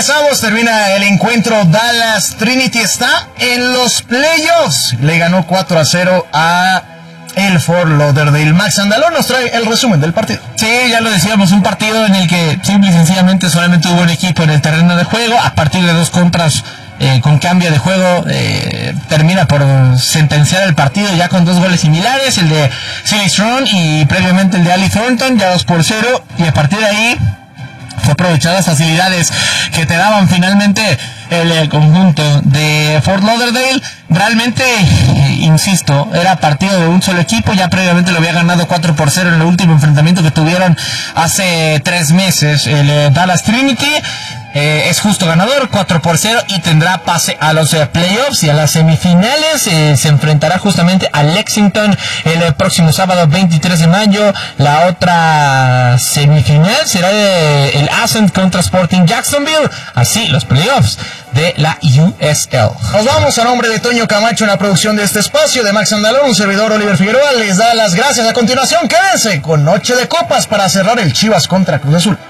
Avos termina el encuentro. Dallas Trinity está en los playoffs. Le ganó 4-0 a el Fort Lauderdale. Max Andalón nos trae el resumen del partido. Sí, ya lo decíamos, un partido en el que simple y sencillamente solamente hubo un equipo en el terreno de juego. A partir de 2 contras con cambio de juego, termina por sentenciar el partido ya con 2 goles similares, el de Silly Strong y previamente el de Ali Thornton, ya 2-0, y a partir de ahí fue aprovechar las facilidades que te daban finalmente el conjunto de Fort Lauderdale. Realmente, insisto, era partido de un solo equipo. Ya previamente lo había ganado 4-0 en el último enfrentamiento que tuvieron hace 3 meses el Dallas Trinity. Es justo ganador, 4-0, y tendrá pase a los playoffs y a las semifinales. Se enfrentará justamente a Lexington el próximo sábado 23 de mayo. La otra semifinal será el Ascent contra Sporting Jacksonville. Así, los playoffs de la USL. Nos vamos a nombre de Toño Camacho en la producción de este espacio, de Max Andalón, un servidor Oliver Figueroa les da las gracias. A continuación, quédense con Noche de Copas para cerrar el Chivas contra Cruz Azul.